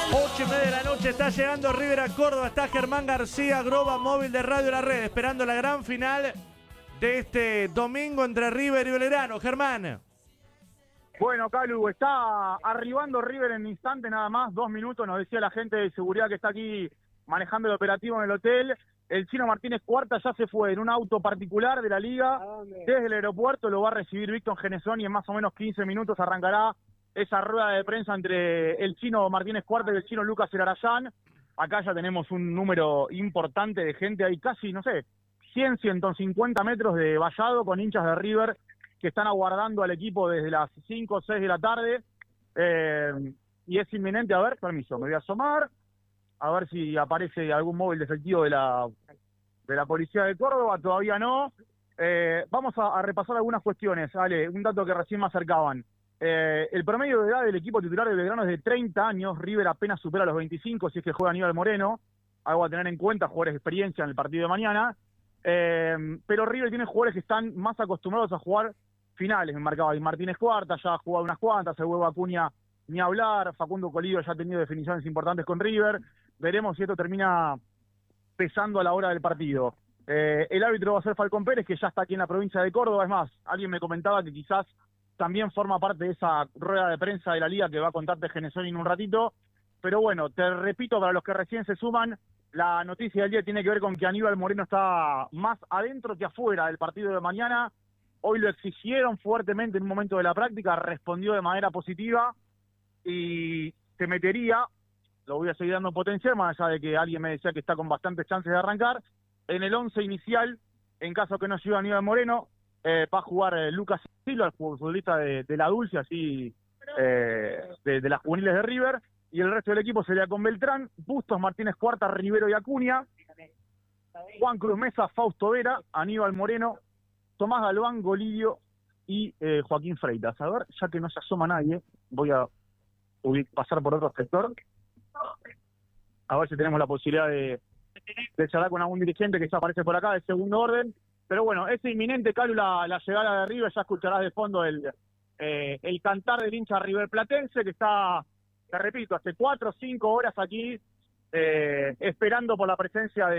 8:30 de la noche, está llegando River a Córdoba, está Germán García, Groba Móvil de Radio La Red, esperando la gran final de este domingo entre River y Belgrano. Germán. Bueno, Calu, está arribando River en instante nada más, 2 minutos, nos decía la gente de seguridad que está aquí manejando el operativo en el hotel. El Chino Martínez Cuarta ya se fue en un auto particular de la liga desde el aeropuerto, lo va a recibir Víctor Genesoni y en más o menos 15 minutos arrancará esa rueda de prensa entre el Chino Martínez Cuarta y el Chino Lucas Elarayán. Acá ya tenemos un número importante de gente, hay casi, no sé, 100, 150 metros de vallado con hinchas de River que están aguardando al equipo desde las 5 o 6 de la tarde, y es inminente. A ver, permiso, me voy a asomar, a ver si aparece algún móvil de efectivo de la Policía de Córdoba. Todavía no. Vamos a repasar algunas cuestiones, Ale, un dato que recién me acercaban. El promedio de edad del equipo titular de Belgrano es de 30 años, River apenas supera los 25, si es que juega Aníbal Moreno, algo a tener en cuenta, jugadores de experiencia en el partido de mañana, pero River tiene jugadores que están más acostumbrados a jugar finales. Me marcaba y Martínez Cuarta, ya ha jugado unas cuantas, el huevo Acuña ni hablar, Facundo Colidio ya ha tenido definiciones importantes con River, veremos si esto termina pesando a la hora del partido. El árbitro va a ser Falcón Pérez, que ya está aquí en la provincia de Córdoba. Es más, alguien me comentaba que quizás también forma parte de esa rueda de prensa de la liga que va a contarte Genesoni en un ratito, pero bueno, te repito, para los que recién se suman, la noticia del día tiene que ver con que Aníbal Moreno está más adentro que afuera del partido de mañana. Hoy lo exigieron fuertemente en un momento de la práctica, respondió de manera positiva y se metería, lo voy a seguir dando potencial, más allá de que alguien me decía que está con bastantes chances de arrancar, en el 11 inicial, en caso que no llegue Aníbal Moreno, va a jugar Lucas Silva, el futbolista de la Dulce, así de las juveniles de River, y el resto del equipo sería con Beltrán, Bustos, Martínez Cuarta, Rivero y Acuña, Juan Cruz Mesa, Fausto Vera, Aníbal Moreno, Tomás Galván, Golidio y Joaquín Freitas. A ver, ya que no se asoma nadie, voy a pasar por otro sector, a ver si tenemos la posibilidad de charlar con algún dirigente que ya aparece por acá de segundo orden. Pero bueno, es inminente, Calu, la llegada de River. Ya escucharás de fondo el cantar del hincha riverplatense que está, te repito, hace 4 o 5 horas aquí esperando por la presencia de